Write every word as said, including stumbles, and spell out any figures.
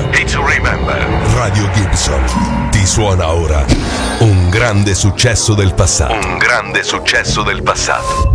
remember. It's to remember. Radio Gibson ti suona ora un grande successo del passato. Un grande successo del passato.